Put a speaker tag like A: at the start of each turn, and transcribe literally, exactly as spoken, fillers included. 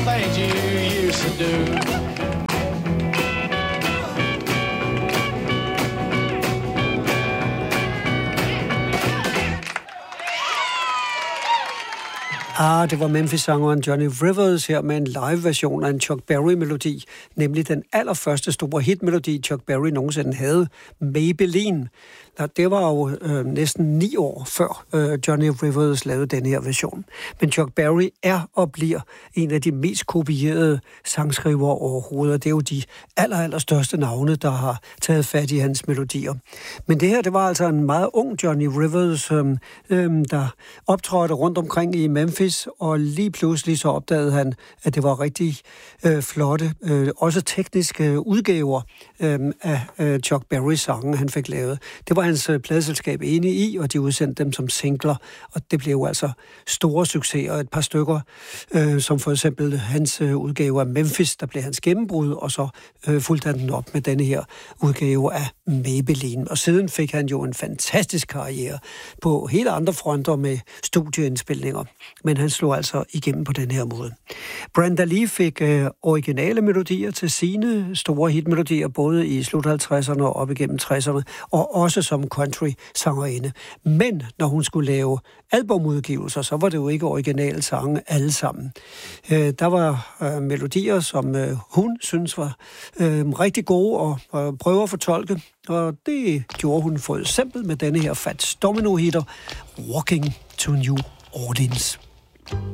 A: things you used to do.
B: Ah, det var Memphis-sangeren Johnny Rivers her med en live-version af en Chuck Berry-melodi, nemlig den allerførste store hitmelodi, Chuck Berry nogensinde havde, Maybelline. Det var jo øh, næsten ni år før øh, Johnny Rivers lavede den her version. Men Chuck Berry er og bliver en af de mest kopierede sangskrivere overhovedet, og det er jo de aller, aller største navne, der har taget fat i hans melodier. Men det her, det var altså en meget ung Johnny Rivers, øh, øh, der optrådte rundt omkring i Memphis, og lige pludselig så opdagede han, at det var rigtig øh, flotte, øh, også tekniske udgaver øh, af øh, Chuck Berrys sange, han fik lavet. Det var hans pladeselskab enige i, og de udsendte dem som singler, og det blev jo altså store succeser. Et par stykker, øh, som for eksempel hans øh, udgave af Memphis, der blev hans gennembrud, og så øh, fulgte han den op med denne her udgave af Maybelline. Og siden fik han jo en fantastisk karriere på helt andre fronter med studieindspilninger, men han slog altså igennem på den her måde. Brenda Lee fik øh, originale melodier til sine store hitmelodier, både i slut halvtredserne og op igennem tresserne, og også som country-sangerinde. Men når hun skulle lave albumudgivelser, så var det jo ikke originale sange alle sammen. Øh, der var øh, melodier, som øh, hun synes var øh, rigtig gode og, og prøve at fortolke, og det gjorde hun for eksempel med denne her Fats Domino-hitter, Walking to New Orleans.